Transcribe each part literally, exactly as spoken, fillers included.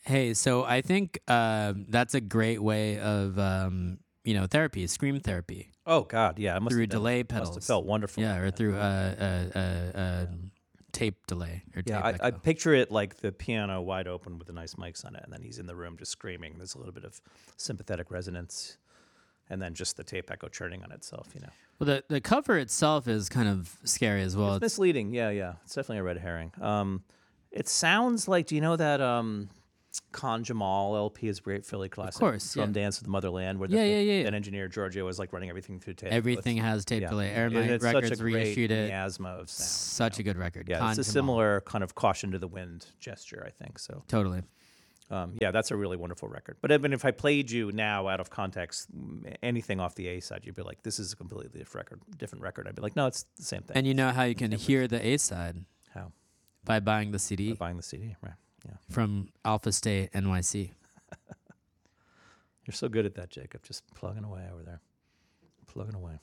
Hey, so I think uh, that's a great way of um, you know therapy, scream therapy Oh God, yeah, it must through have been, delay must have pedals. felt wonderful. Yeah, or through uh, uh, uh, uh, tape delay or Yeah, tape I, I echo. picture it like the piano wide open with the nice mics on it, and then he's in the room just screaming. There's a little bit of sympathetic resonance, and then just the tape echo churning on itself. You know, Well, the the cover itself is kind of scary as well. it's It's, misleading. Yeah, yeah, it's definitely a red herring. Um, it sounds like. Do you know that um, Khan Jamal L P is a great Philly classic? course, Drum yeah. Dance of the Motherland, where Yeah, the, yeah, yeah, yeah. then engineer Giorgio was like running everything through tape. Everything It's- has tape yeah. delay. And Airmite it's Records such a great reissued it. miasma of sound. Such a good record. Yeah, Khan it's a Jamal. similar kind of caution to the wind gesture, I think. So, Totally. um, yeah, that's a really wonderful record. But I mean, if I played you now out of context, m- anything off the A side, you'd be like, "This is a completely different record." Different record. I'd be like, "No, it's the same thing." And you know how you can hear the A side How? by buying the C D By buying the C D, right? Yeah, from Alpha State N Y C. you're so good at that, Jacob. Just plugging away over there, plugging away.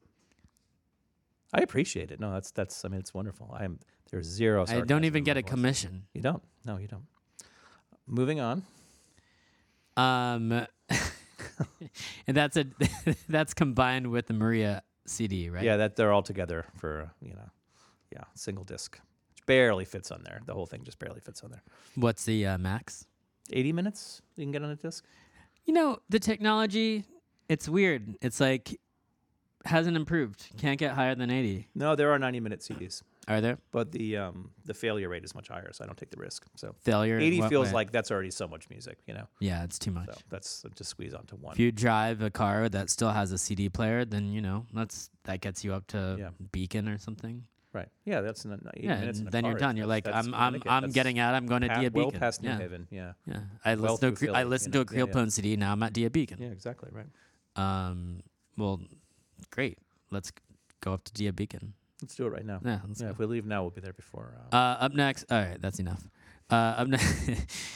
I appreciate it. No, that's that's. I mean, it's wonderful. I'm there's zero. I sarcasm don't even in get my a voice. commission. You don't. No, you don't. Moving on. Um, and that's a that's combined with the Maria C D, right? Yeah, that they're all together for you know, yeah, single disc. Which barely fits on there. The whole thing just barely fits on there. What's the uh, max? Eighty minutes you can get on a disc. You know, the technology, it's weird. It's like hasn't improved. Can't get higher than eighty. No, there are ninety minute C Ds, Are there? but the um the failure rate is much higher, so I don't take the risk. So Failure. in eighty what feels way? like that's already so much music, you know. Yeah, it's too much. So that's just squeeze onto one. If you drive a car that still has a C D player, then you know that's that gets you up to Yeah. Beacon or something. Right. Yeah, that's an, eighty Yeah, minutes. and in a then you're car. done. You're like, That's- I'm that's I'm Connecticut. I'm That's getting out. I'm going to pa- Dia well Beacon. past New yeah. Haven. Yeah. Yeah, I Well listened to through a, Cre- I Philly, listened you to a know. Yeah, Creelpone C D. Now I'm at Dia Beacon. Yeah, exactly right. Um, well, great. Let's g- go up to Dia Beacon. Let's do it right now. Yeah, let's Yeah, go. if we leave now, we'll be there before. Uh, Uh, up next. All right, that's enough. Uh, up next.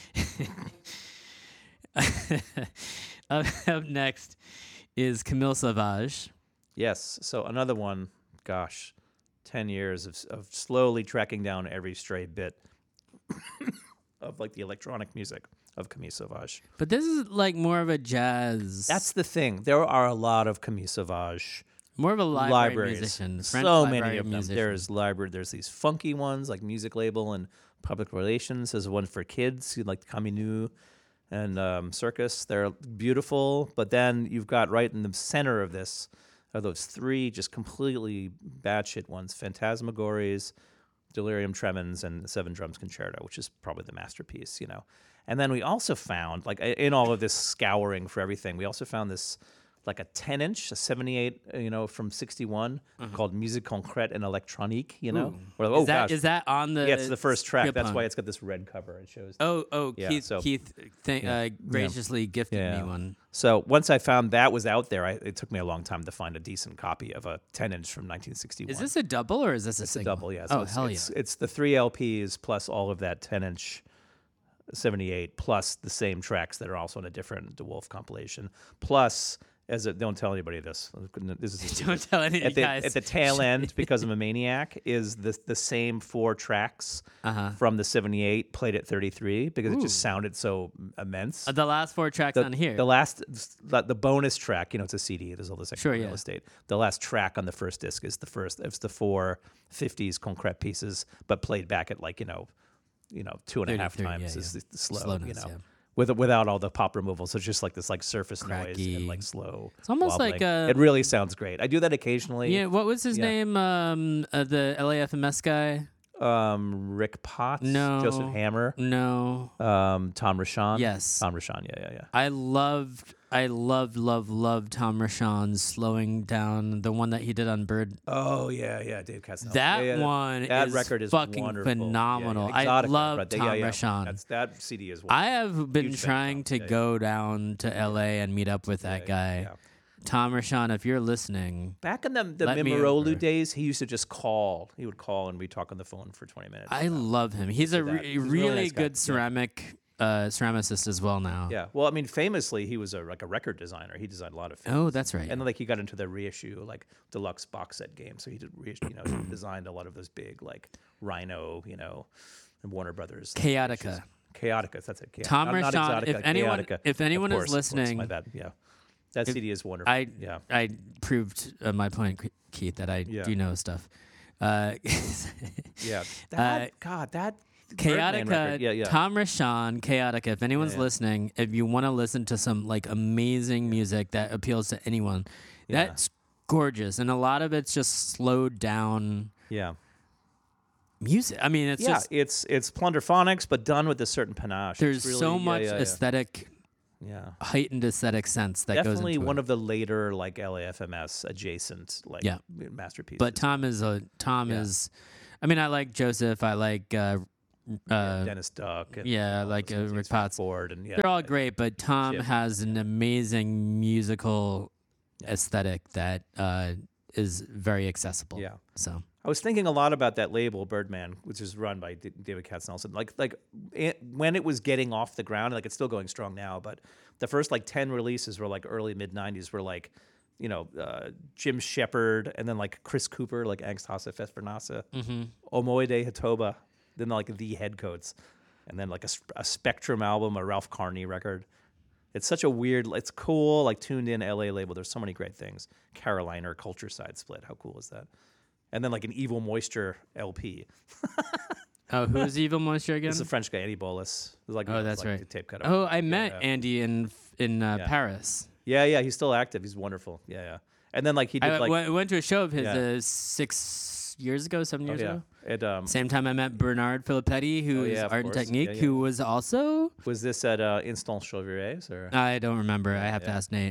up, up next is Camille Sauvage. yes. So another one. Gosh, ten years of of slowly tracking down every stray bit of like the electronic music of Camille Sauvage. But this is like more of a jazz. That's the thing. There are a lot of Camille Sauvage more of a library libraries. musician. French So library many of them. musician. There's library. There's these funky ones like Music Label and Public Relations. There's one for kids like Caminu and um, Circus. They're beautiful. But then you've got right in the center of this are those three just completely batshit ones: Phantasmagories, Delirium Tremens, and the Seven Drums Concerto, which is probably the masterpiece, you know. And then we also found, like i- in all of this scouring for everything, we also found this like a ten inch, a seventy-eight, uh, you know, from sixty-one called Musique Concrète and Electronique, you know. Or, oh is that gosh, is that on the? yeah, it's the first track. That's Creelpone? why it's got this red cover. It shows. Oh, oh, Yeah, Keith, so- Keith, th- yeah, uh, graciously gifted Yeah. me one. So once I found that was out there, I, it took me a long time to find a decent copy of a ten inch from nineteen sixty-one. Is this a double or is this a It's a single? double, yeah. So oh it's, hell it's, yeah! It's the three L Ps plus all of that ten inch seventy-eight plus the same tracks that are also in a different DeWolf compilation. Plus, as a, don't tell anybody this. This is a secret. Don't tell any at the, guys. at the tail end, because I'm a maniac, is the the same four tracks Uh-huh. from the seventy-eight played at thirty-three because it just Ooh. sounded so immense. Uh, the last four tracks the, on here. the last, the, the bonus track, you know, it's a C D. There's all this extra Sure, real yeah. estate. The last track on the first disc is the first. It's the four fifties concrete pieces, but played back at like you know, you know, two and a half thirty-three, times yeah, is yeah. the, the slow. Slowness, you know, yeah. with without all the pop removal, so it's just like this like surface noise Cracky. and like slow. It's almost like, wobbling. uh, it really sounds great. I do that occasionally. yeah, what was his Yeah. name? Um, uh, the L A F M S guy? Um, Rick Potts, No. Joseph Hammer, No. um, Tom Rashawn. Yes. Tom Rashawn. Yeah, yeah, yeah. I loved, I loved, loved, loved Tom Rashawn's slowing down the one that he did on Bird. Oh yeah, yeah, Dave Castanel. That Yeah, yeah, one that is record is fucking wonderful. Yeah, yeah. phenomenal. I Exotica, love right? Tom yeah, yeah. Rashawn. That's, that C D is. I have been Huge fan of trying Tom. to Yeah, yeah. go down to L A and meet up with that guy. Yeah. Tom Rashawn, if you're listening, Back in the the Let me over. Mimarolu days, he used to just call. He would call and we'd talk on the phone for twenty minutes. I love him. He's a that. re- He's a really really nice guy. good Yeah. ceramic uh, ceramicist as well now. Yeah. Well, I mean, famously, he was a like a record designer. He designed a lot of things. Oh, that's right. And then, like he got into the reissue, like deluxe box set games. So he did, reissue, you know, he designed a lot of those big, like Rhino, you know, and Warner Brothers. like, Chaotica. reissues. Chaotica. That's it. Chaotica. Tom not, not Rashawn, Exotica, if anyone- Chaotica. if anyone Of is course, of course, listening- my bad. Yeah, that C D is wonderful. I yeah, I proved uh, my point, Keith, that I Yeah. do know stuff. Uh, yeah. That, God, that Birdman Chaotica, record. Yeah, yeah. Tom Rashawn, Chaotica. If anyone's Yeah, yeah. listening, if you want to listen to some like amazing music that appeals to anyone, Yeah. that's gorgeous, and a lot of it's just slowed down yeah. music. I mean, it's yeah, just it's it's plunderphonics, but done with a certain panache. It's there's really- so yeah, much yeah, yeah. aesthetic, Yeah. heightened aesthetic sense that Definitely goes into one it. of the later like L A F M S adjacent like Yeah. masterpieces. But Tom is a Tom Yeah. is. I mean, I like Joseph. I like uh, yeah, uh, Dennis Duck. And, yeah, all like, those uh, things, Rick Frank Potts. Ford and yeah, they're all great, but Tom Chip. has an amazing musical aesthetic that uh, is very accessible. Yeah. So I was thinking a lot about that label, Birdman, which is run by D- David Katznelson. Like, like it, when it was getting off the ground, like it's still going strong now, but the first like ten releases were like early mid nineties were like, you know, uh, Jim Shepard, and then like Chris Cooper, like Angst Hasse Fest for NASA, mm-hmm. Omoide Hatoba, then like the Headcoats, and then like a, a Spectrum album, a Ralph Carney record. It's such a weird, it's cool, like tuned in L A label. There's so many great things. Carolina Culture Side Split. How cool is that? And then like an Evil Moisture L P. Oh, who's Evil Moisture again? This is a French guy, Andy Bolus. It was like, Oh, it was that's like right. the tape cut. Oh, I met yeah. Andy in in uh, Yeah. Paris. Yeah, yeah, he's still active. He's wonderful. Yeah, yeah. And then like he did I like, went, went to a show of his Yeah. uh, six years ago, seven oh, years yeah. ago. It, um, Same time I met Bernard Filippetti, who Oh, is yeah, of Art and course. Technique, Yeah, yeah. who was also. was this at uh, Instant Chauvirets or? I don't remember. I have to yeah. ask Nate.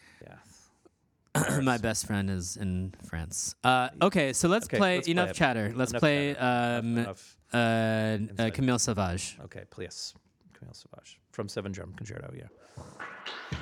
Yeah. My best friend is in France. Uh, okay, so let's Okay, play let's play enough it. chatter. Let's Enough play chatter. um, Enough- uh, uh, Insight. Camille Sauvage. Okay, please. Camille Sauvage from Seven Drum Concerto. Yeah.